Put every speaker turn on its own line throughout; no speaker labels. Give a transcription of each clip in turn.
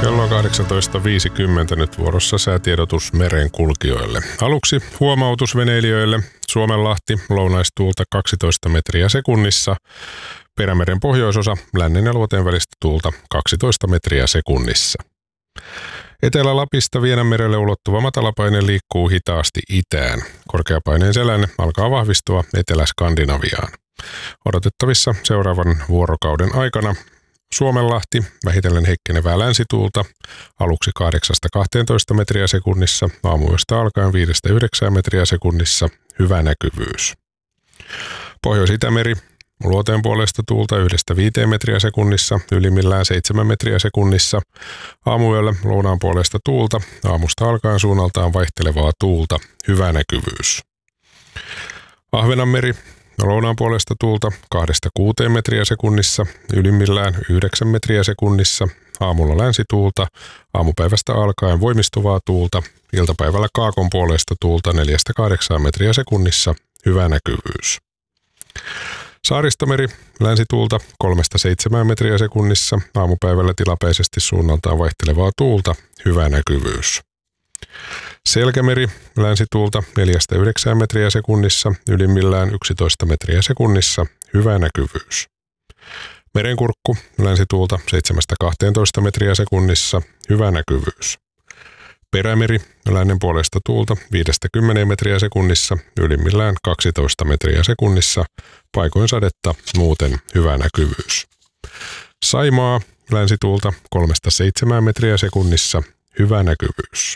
Kello 18.50 nyt vuorossa säätiedotus merenkulkijoille. Aluksi huomautus veneilijöille. Suomenlahti, lounaistuulta 12 metriä sekunnissa. Perämeren pohjoisosa, lännen ja luoteen välistä tuulta 12 metriä sekunnissa. Etelä-Lapista Vienanmerelle ulottuva matalapaine liikkuu hitaasti itään. Korkeapaineen selänne alkaa vahvistua Etelä-Skandinaviaan. Odotettavissa seuraavan vuorokauden aikana Suomenlahti, vähitellen heikkenevää länsituulta, aluksi 8-12 metriä sekunnissa, aamuyöstä alkaen 5-9 metriä sekunnissa, hyvä näkyvyys. Pohjois-Itämeri, luoteen puolesta tuulta 1-5 metriä sekunnissa, ylimmillään 7 metriä sekunnissa, aamuyöllä lounaan puolesta tuulta, aamusta alkaen suunnaltaan vaihtelevaa tuulta, hyvä näkyvyys. Ahvenanmeri, lounaan puolesta tuulta 2-6 metriä sekunnissa, ylimmillään 9 metriä sekunnissa, aamulla länsituulta, aamupäivästä alkaen voimistuvaa tuulta, iltapäivällä kaakon puolesta tuulta 4-8 metriä sekunnissa, hyvä näkyvyys. Saaristomeri, länsituulta 3-7 metriä sekunnissa, aamupäivällä tilapäisesti suunnaltaan vaihtelevaa tuulta, hyvä näkyvyys. Selkämeri, länsituulta 4-9 metriä sekunnissa, ylimmillään 11 metriä sekunnissa, hyvä näkyvyys. Merenkurkku, länsituulta 7-12 metriä sekunnissa, hyvä näkyvyys. Perämeri, lännen puolesta tuulta 5-10 metriä sekunnissa, ylimmillään 12 metriä sekunnissa, paikoin sadetta, muuten hyvä näkyvyys. Saimaa, länsituulta 3-7 metriä sekunnissa, hyvä näkyvyys.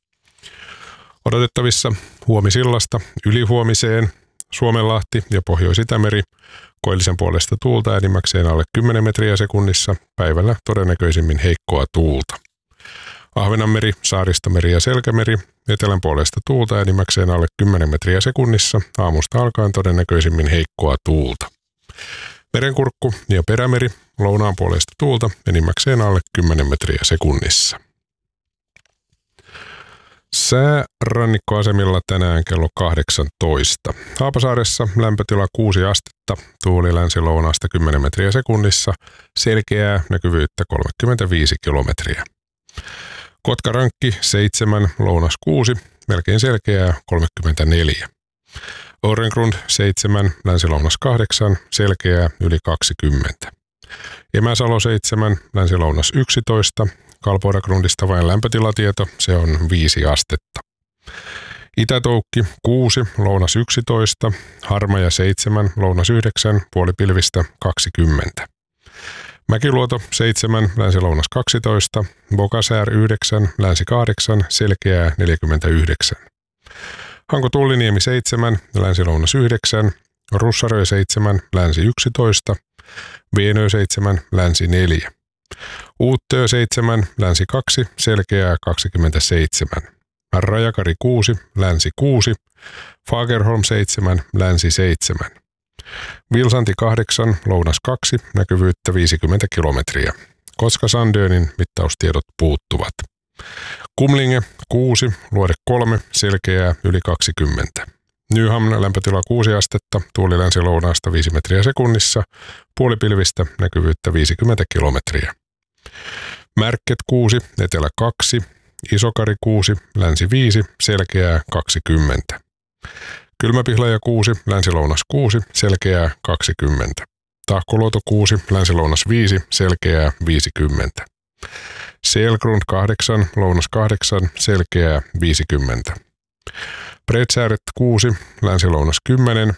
Odotettavissa huomisillasta ylihuomiseen Suomenlahti ja Pohjois-Itämeri, koillisen puolesta tuulta enimmäkseen alle 10 metriä sekunnissa, päivällä todennäköisimmin heikkoa tuulta. Ahvenanmeri, Saaristomeri ja Selkämeri, etelän puolesta tuulta enimmäkseen alle 10 metriä sekunnissa, aamusta alkaen todennäköisimmin heikkoa tuulta. Merenkurkku ja Perämeri, lounaan puolesta tuulta enimmäkseen alle 10 metriä sekunnissa. Sää rannikkoasemilla tänään kello 18. Haapasaaressa lämpötila 6 astetta, tuuli länsi-lounaasta 10 metriä sekunnissa, selkeää näkyvyyttä 35 kilometriä. Kotkarankki 7, lounas 6, melkein selkeää 34. Orrengrund 7, länsi-lounas 8, selkeää yli 20. Emäsalo 7, länsi-lounas 11, Kalpoiragrundista vain lämpötilatieto, se on 5 astetta. Itätoukki 6, lounas 11, Harmaja 7, lounas 9, puolipilvistä 20. Mäkiluoto 7, länsi-lounas 12, Bokasäär 9, länsi 8, selkeää 49. Hanko-Tulliniemi 7, länsi-lounas 9, Russarö 7, länsi 11, Veenö 7, länsi 4. Uuttöö 7, länsi 2, selkeää 27. Rajakari 6, länsi 6, Fagerholm 7, länsi 7. Vilsanti 8, lounas 2, näkyvyyttä 50 kilometriä. Koska Sandönin mittaustiedot puuttuvat. Kumlinge 6, luode 3, selkeää yli 20. Nyhamn lämpötila 6 astetta, tuuli länsi-lounaasta 5 metriä sekunnissa, puolipilvistä näkyvyyttä 50 kilometriä. Märket 6, etelä 2, Isokari 6, länsi 5, selkeää 20. Kylmäpihlaja 6, länsi-lounas 6, selkeää 20. Tahkoluoto 6, länsi-lounas 5, selkeää 50. Selgrund 8, lounas 8, selkeää 50. Bredsääret 6, länsi-lounas 10,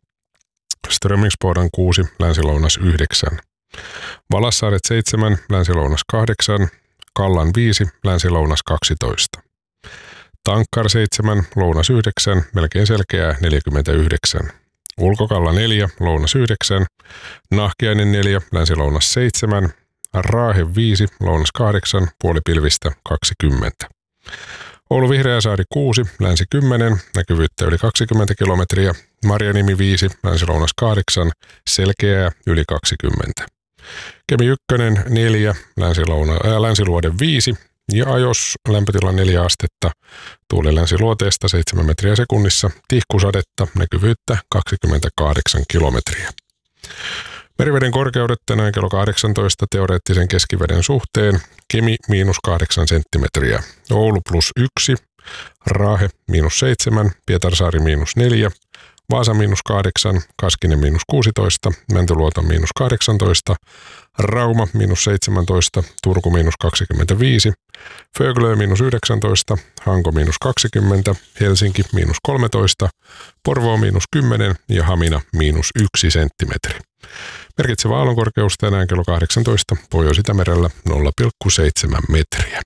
Strömingspodan 6, länsi-lounas 9. Valassaaret 7, länsi-lounas 8, Kallan 5, länsi-lounas 12. Tankkar 7, lounas 9, melkein selkeää 49. Ulkokalla 4, lounas 9, Nahkiainen 4, länsi-lounas 7, Raahe 5, lounas 8, puolipilvistä 20. Oulu Vihreäsaari 6, länsi 10, näkyvyyttä yli 20 kilometriä, Marjanimi 5, länsi-lounas 8, selkeää yli 20. Kemi 1, 4, länsiluode 5 ja Ajos lämpötila 4 astetta, tuuli länsiluoteesta 7 metriä sekunnissa, tihkusadetta, näkyvyyttä 28 kilometriä. Meriveden korkeudet tänään kello 18 teoreettisen keskiveden suhteen. Kemi -8 senttimetriä. Oulu +1. Raahe -7. Pietarsaari -4. Vaasa -8. Kaskinen -16. Mäntyluoto -18. Rauma -17. Turku -25. Föglö -19. Hanko -20. Helsinki -13. Porvoo -10 ja Hamina -1 senttimetri. Merkitsevä aallonkorkeus tänään kello 18 Pohjois-Itämerellä 0,7 metriä.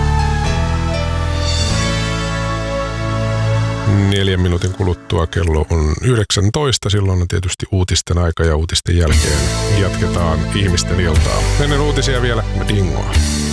4 minuutin kuluttua kello on 19. Silloin on tietysti uutisten aika ja uutisten jälkeen jatketaan ihmisten iltaa. Ennen uutisia vielä Dingoa.